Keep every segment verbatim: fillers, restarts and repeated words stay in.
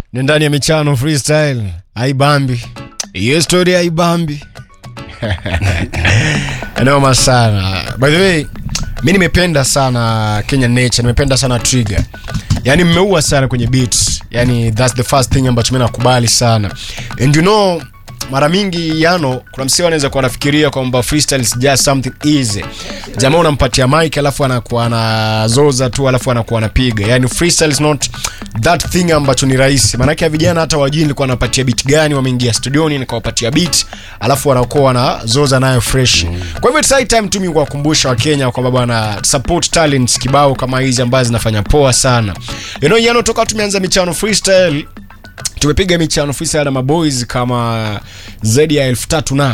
Ni ndani ya michano freestyle. Haibambi. Hiyo story haibambi. Noma sana. By the way, mimi nimependa sana Kenyan Nature, nimependa sana Trigger. Yaani mmeua sana kwenye beats. Yaani that's the first thing ambacho mimi nakubali sana. And you know, mara mingi yano kuna msee anaweza kuwa anafikiria kwamba freestyle is just something easy. Jamaa unampatia mic alafu anakuwa anazoza tu alafu anakuwa anapiga. Yaani freestyle is not that thing ambacho ni rahisi. Maana yake vijana hata wajini nilikuwa napatia beat gani, wameingia studioni nikawapatia beat alafu wanakuwa wanazoza nayo fresh. Mm. Kwa hivyo it's high time to me kuwakumbusha Wakenya kwamba bwana support talents kibao kama hizi ambazo zinafanya poa sana. You know, yano toka tumeanza michano freestyle tumepiga michano freestyle na maboys kama zaidi ya elfu tatu na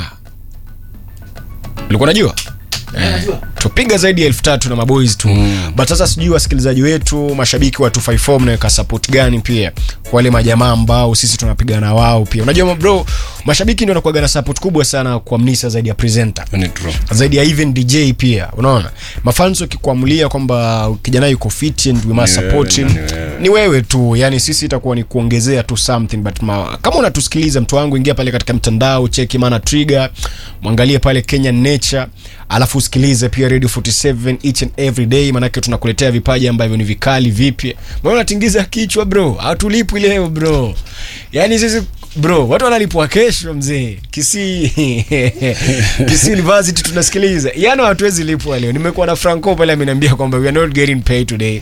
ulikuwa unajua? Eh, tupiga zaidi ya elfu tatu na maboys tu. Mm. But sasa sijui wasikilizaji wetu, mashabiki wa two five four mnaweka support gani pia kwa wale majamaa ambao sisi tunapiga na wao pia. Unajua bro, mashabiki ndio wanakuwa na support kubwa sana kwa Mnisa zaidi ya presenter. Ni true. Zaidi ya even D J pia. Unaona? Mafans wakikuamulia kwamba kijana yuko fit and we must support him. Ni wewe tu. Yaani sisi itakuwa ni kuongezea tu something, but ma, kama unatusikiliza mtu wangu, ingia pale katika mtandao, cheki maana Trigger, muangalie pale Kenyan Nature, alafu usikilize pia Radio forty-seven each and every day, maana yake tunakuletea vipaji ambavyo ni vikali vipi. Mbona unatingiza kichwa bro? Hatulipwi leo bro. Yaani sisi bro, watu wanalipwa kesho mzee. Kisi Kisi University tunasikiliza. Yaani hatuwezi lipwa leo. Nimekuwa na Franco pale ameniambia kwamba we are not getting paid today.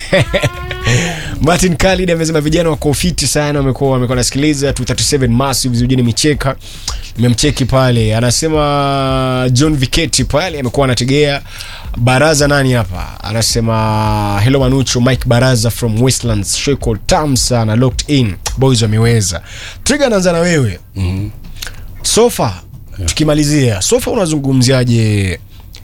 Martin Khalid amesema vijana wako fiti sana, wamekuwa wamekuwa nasikiliza two thirty-seven Massive Eugene Micheka. Nimemcheki pale. Anasema John Viketi pale amekuwa anategea. Baraza nani hapa? Anasema hello Manucho, Mike Baraza from Westlands. Sheko tam sana, locked in. Boys wameweza. Trigger anaanza na wewe. Mhm. Sofa, yeah. Tukimalizia, Sofa unazungumziaje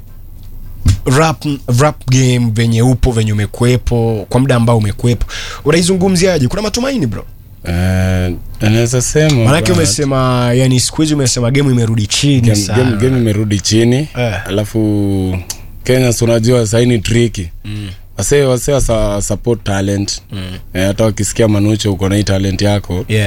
rap rap game venye upo venye umekuepo kwa muda ambao umekuepo? Unaizungumziaje? Kuna matumaini bro? Eh, anaweza sema. Maana yake umesema yani siku hizi umesema game imerudi chini game, sana. Game, game imerudi chini. Eh. Alafu Kenya unajua sasa ni tricky. Mm. Wase wase support talent. Mm. Eh, hata ukisikia Manucho uko na talent yako. Yeah.